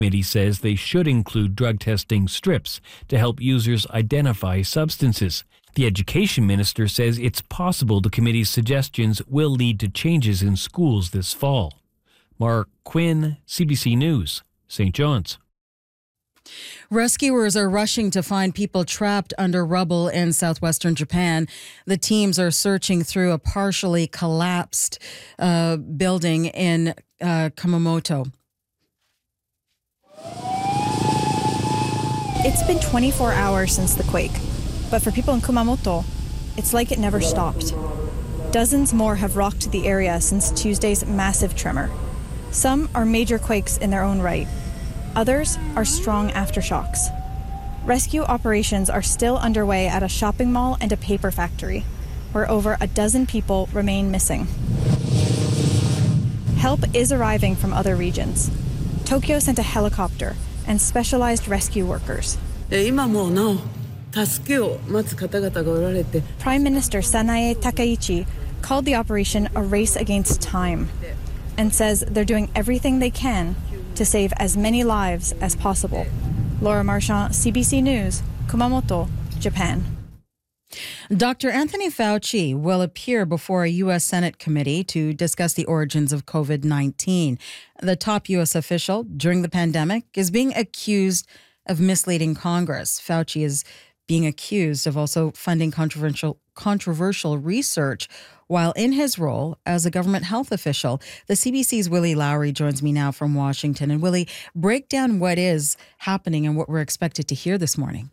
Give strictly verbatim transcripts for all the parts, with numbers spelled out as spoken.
committee says they should include drug testing strips to help users identify substances. The education minister says it's possible the committee's suggestions will lead to changes in schools this fall. Mark Quinn, C B C News, Saint John's. Rescuers are rushing to find people trapped under rubble in southwestern Japan. The teams are searching through a partially collapsed uh, building in uh, Kumamoto. It's been twenty-four hours since the quake, but for people in Kumamoto, it's like it never stopped. Dozens more have rocked the area since Tuesday's massive tremor. Some are major quakes in their own right. Others are strong aftershocks. Rescue operations are still underway at a shopping mall and a paper factory, where over a dozen people remain missing. Help is arriving from other regions. Tokyo sent a helicopter and specialized rescue workers. Prime Minister Sanae Takaichi called the operation a race against time and says they're doing everything they can to save as many lives as possible. Laura Marchand, C B C News, Kumamoto, Japan. Doctor Anthony Fauci will appear before a U S Senate committee to discuss the origins of covid nineteen. The top U S official during the pandemic is being accused of misleading Congress. Fauci is being accused of also funding controversial controversial research while in his role as a government health official. The C B C's Willie Lowry joins me now from Washington. And Willie, break down what is happening and what we're expected to hear this morning.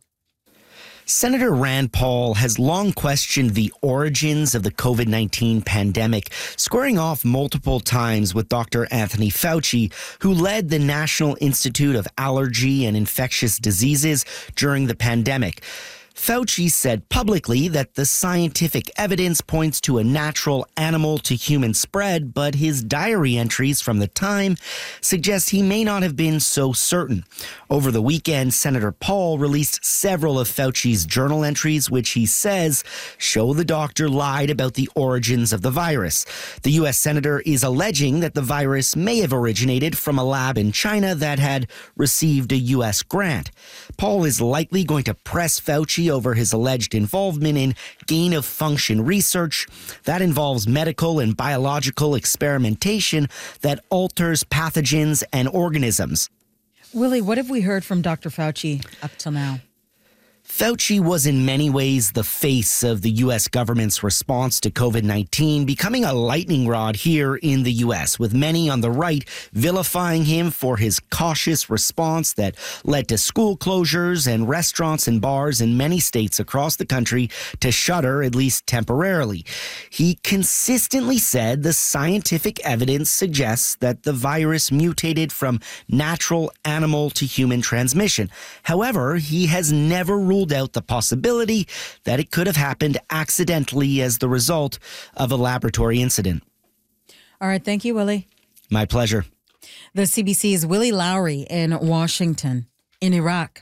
Senator Rand Paul has long questioned the origins of the covid nineteen pandemic, squaring off multiple times with Doctor Anthony Fauci, who led the National Institute of Allergy and Infectious Diseases during the pandemic. Fauci said publicly that the scientific evidence points to a natural animal-to-human spread, but his diary entries from the time suggest he may not have been so certain. Over the weekend, Senator Paul released several of Fauci's journal entries, which he says show the doctor lied about the origins of the virus. The U S senator is alleging that the virus may have originated from a lab in China that had received a U S grant. Paul is likely going to press Fauci over his alleged involvement in gain-of-function research that involves medical and biological experimentation that alters pathogens and organisms. Willie, what have we heard from Doctor Fauci up till now? Fauci was in many ways the face of the U S government's response to covid nineteen, becoming a lightning rod here in the U S, with many on the right vilifying him for his cautious response that led to school closures and restaurants and bars in many states across the country to shutter, at least temporarily. He consistently said the scientific evidence suggests that the virus mutated from natural animal to human transmission. However, he has never ruled out the possibility that it could have happened accidentally as the result of a laboratory incident. All right. Thank you, Willie. My pleasure. The C B C's Willie Lowry in Washington. In Iraq.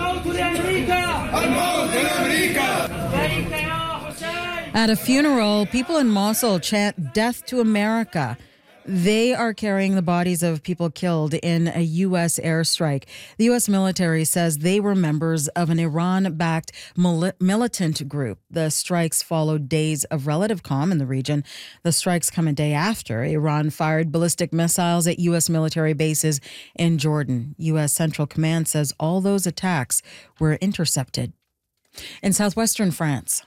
At a funeral, people in Mosul chant "Death to America." They are carrying the bodies of people killed in a U S airstrike. The U S military says they were members of an Iran-backed mil- militant group. The strikes followed days of relative calm in the region. The strikes come a day after Iran fired ballistic missiles at U S military bases in Jordan. U S Central Command says all those attacks were intercepted. In southwestern France,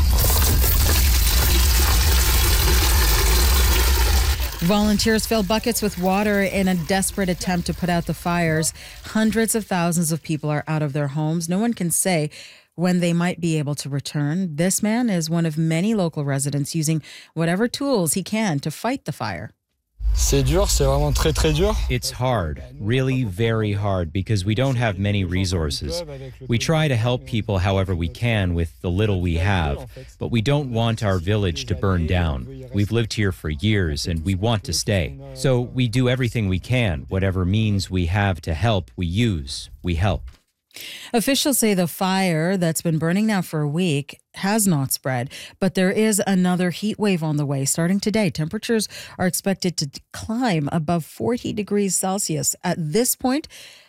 volunteers fill buckets with water in a desperate attempt to put out the fires. Hundreds of thousands of people are out of their homes. No one can say when they might be able to return. This man is one of many local residents using whatever tools he can to fight the fire. C'est dur, c'est vraiment très très dur. It's hard, really very hard, because we don't have many resources. We try to help people however we can with the little we have, but we don't want our village to burn down. We've lived here for years and we want to stay. So we do everything we can, whatever means we have to help, we use, we help. Officials say the fire that's been burning now for a week has not spread, but there is another heat wave on the way starting today. Temperatures are expected to climb above forty degrees Celsius. At this point,